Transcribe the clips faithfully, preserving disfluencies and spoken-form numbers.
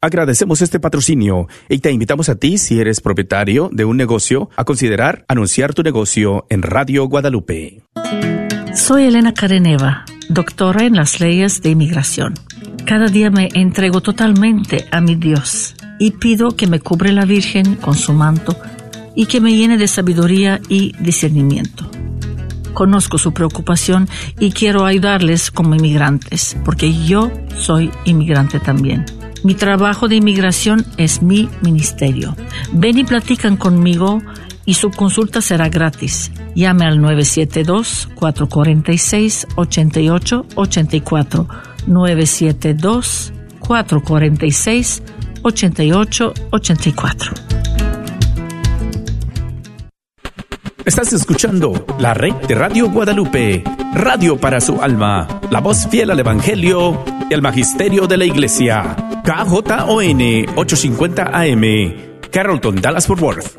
Agradecemos este patrocinio y te invitamos a ti, si eres propietario de un negocio, a considerar anunciar tu negocio en Radio Guadalupe. Soy Elena Careneva, doctora en las leyes de inmigración. Cada día me entrego totalmente a mi Dios y pido que me cubre la Virgen con su manto y que me llene de sabiduría y discernimiento. Conozco su preocupación y quiero ayudarles como inmigrantes, porque yo soy inmigrante también. Mi trabajo de inmigración es mi ministerio. Ven y platican conmigo y su consulta será gratis. Llame al nueve siete dos, cuatro cuatro seis, ocho ocho ocho cuatro. nueve siete dos, cuatro cuatro seis, ocho ocho ocho cuatro. Estás escuchando la red de Radio Guadalupe, radio para su alma, la voz fiel al Evangelio y al Magisterio de la Iglesia. K J O N ochocientos cincuenta A M, Carrollton, Dallas-Fort Worth.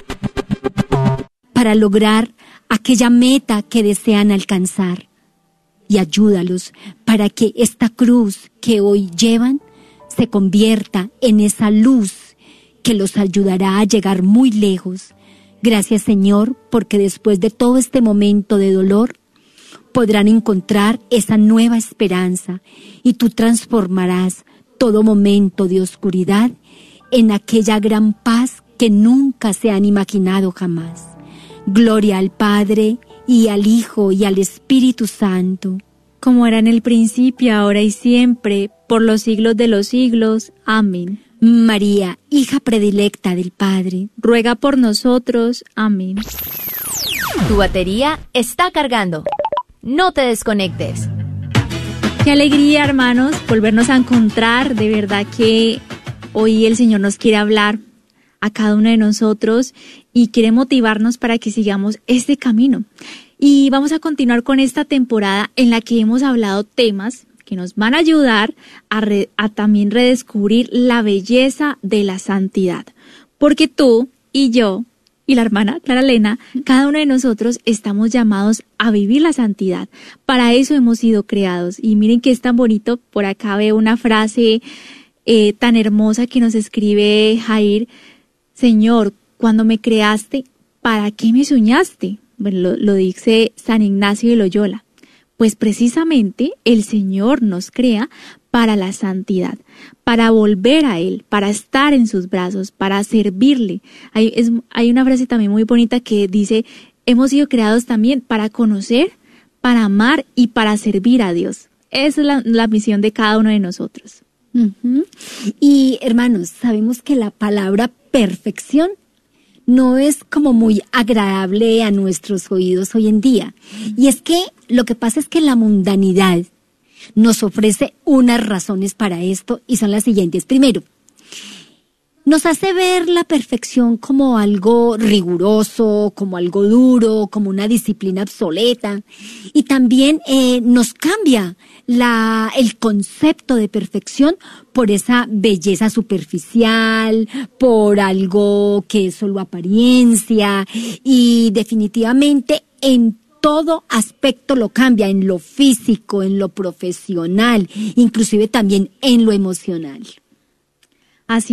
Para lograr aquella meta que desean alcanzar. Y ayúdalos para que esta cruz que hoy llevan se convierta en esa luz que los ayudará a llegar muy lejos. Gracias, Señor, porque después de todo este momento de dolor, podrán encontrar esa nueva esperanza y tú transformarás todo momento de oscuridad en aquella gran paz que nunca se han imaginado jamás. Gloria al Padre, y al Hijo, y al Espíritu Santo. Como era en el principio, ahora y siempre, por los siglos de los siglos. Amén. María, hija predilecta del Padre, ruega por nosotros. Amén. Tu batería está cargando. No te desconectes. Qué alegría, hermanos, volvernos a encontrar. De verdad que hoy el Señor nos quiere hablar a cada uno de nosotros y quiere motivarnos para que sigamos este camino. Y vamos a continuar con esta temporada en la que hemos hablado temas que nos van a ayudar a, re, a también redescubrir la belleza de la santidad. Porque tú y yo y la hermana Clara Elena, cada uno de nosotros estamos llamados a vivir la santidad. Para eso hemos sido creados. Y miren que es tan bonito, por acá veo una frase eh, tan hermosa que nos escribe Jair. Señor, cuando me creaste, ¿para qué me soñaste? Bueno, lo, lo dice San Ignacio de Loyola. Pues precisamente el Señor nos crea para la santidad, para volver a Él, para estar en sus brazos, para servirle. Hay, es, hay una frase también muy bonita que dice, hemos sido creados también para conocer, para amar y para servir a Dios. Esa es la, la misión de cada uno de nosotros. Uh-huh. Y hermanos, sabemos que la palabra perfección no es como muy agradable a nuestros oídos hoy en día. Y es que lo que pasa es que la mundanidad nos ofrece unas razones para esto y son las siguientes. Primero, nos hace ver la perfección como algo riguroso, como algo duro, como una disciplina obsoleta. Y también eh, nos cambia la, el concepto de perfección por esa belleza superficial, por algo que es solo apariencia y definitivamente en todo aspecto lo cambia, en lo físico, en lo profesional, inclusive también en lo emocional.